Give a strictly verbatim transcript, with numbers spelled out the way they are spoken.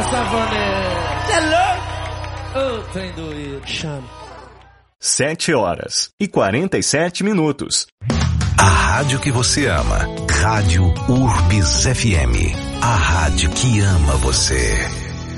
Savanete. Você é louco? Ô, trem doído. Chama. Sete horas e quarenta e sete minutos. A rádio que você ama. Rádio Urbis F M. A rádio que ama você.